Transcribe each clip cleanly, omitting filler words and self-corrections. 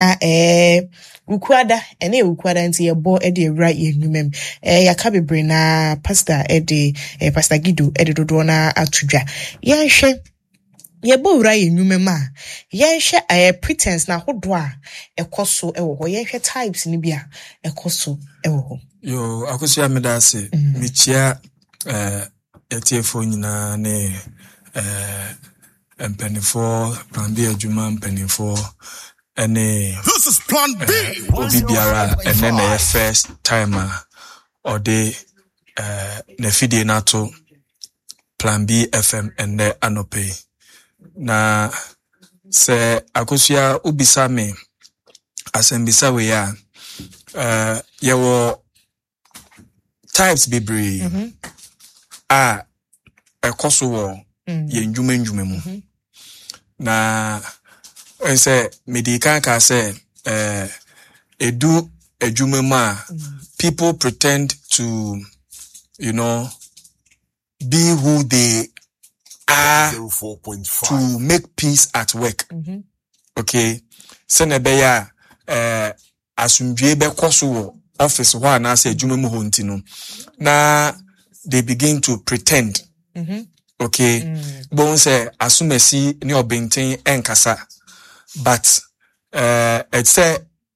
na ukwada ene ukwada nti yebo ede ewra yenwumem yaka bebre na pastor ede pastor Gido ede dodo na atudwa yenhwe yebo ewra yenwumem a yenhwe pretense na hodo a ekoso ewo ho yenhwe types ni bia ekoso ewo ho yo akosia medase michia etiefo nyina ne mpenifo plan B adwuma mpenifo ene this is plan B obi biara ene na first time or de na fidie nato plan B FM ene anope na se akosia ubisa me asembisa we ya yewo types bebre a ekoso wo ye ndwuma mu na say medical ka say edu adwuma mu a people pretend to be who they are 04.5 to make peace at work. Okay, senebeya asundwe be koso office ho na say adwuma mu ho ntino na they begin to pretend. Okay, bon say asumesi ni obenten enkasa but it say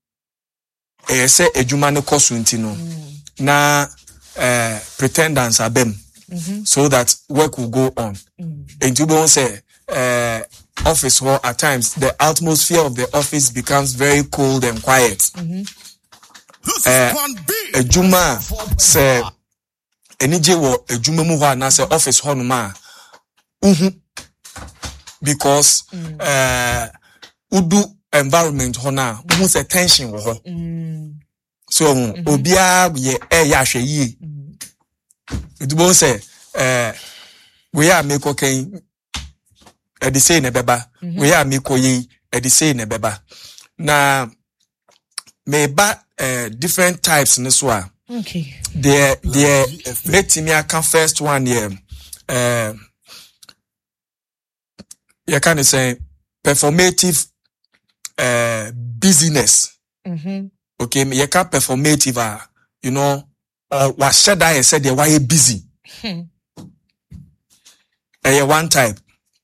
adwuma ne koso ntino na pretenders abem so that work will go on. And you won't say office hall at times the atmosphere of the office becomes very cold and quiet. Juma say enije wo ejuma mu ho na say office hall no ma because udu environment ho na mu say tension wo ho so obia ye ya hwe yi you won't say we are make okay the say ne beba we are make oyi the say ne beba na me ba different types in this one. Okay. The let me can first one here. You can say performative business. Okay, you can performative what should I say they were busy. One type.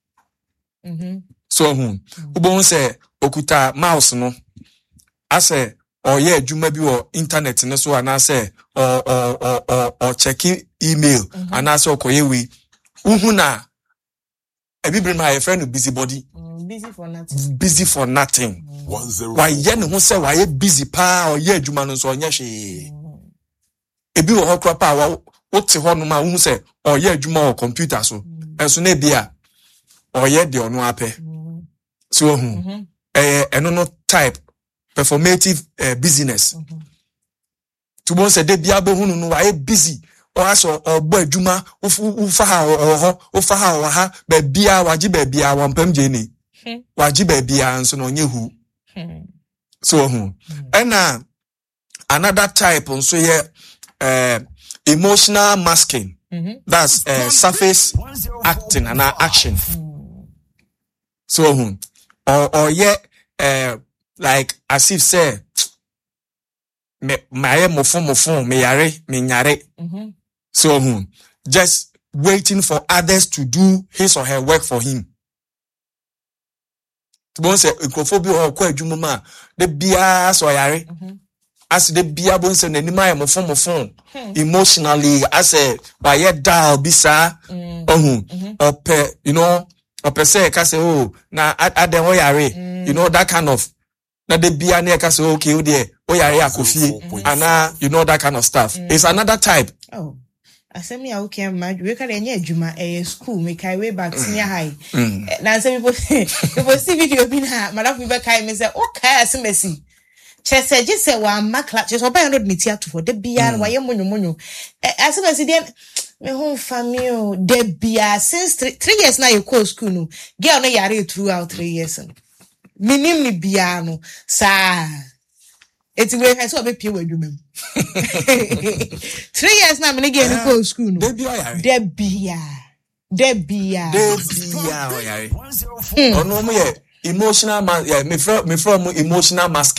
So who say okuta mouse no I say or adwuma bi or internet ne so ana say or check email ana say okoye we uhu na ebibre my friend busybody busy for nothing why ye ne ho say why busy pa or ye adwuma no so onye hwe ebi wo hokra pa wo te ho no ma uhu say or ye adwuma or computer so enso na bia or ye de ono ape so eno no type performative business. To bon say de bia bo hunu no why busy or aso or bo adwuma ufa ha be bia waji be bia wampam je ni waji be bia nso no nye hu so and another type nso ye emotional masking. That's surface acting and action. So or like as if say me mofo me yare me nyare. So just waiting for others to do his or her work for him. To bon say nkofobia or kwa adwuma ma de bia so yare. As the bia bon say nanima mofo emotionally as a by down bisa or per se ka say na aden ho yare that kind of na de bia na ka say okay o de o yare akofie ana that kind of stuff. It's another type. Asemi a okay mad we ka enye adwuma school make I way back senior high na say people see video bi na madam we be kai me say okay asemesi chese je say wa makla chese oba no de tia to for de bia wa ye monyo asemesi de me home family de bia since 3 years na you call school no girl no yare throughout 3 years minim ni bia no sa eti we he so be pie wa adwuma 3 years na me get go school no de bia ono mo ye emotional me from emotional masking.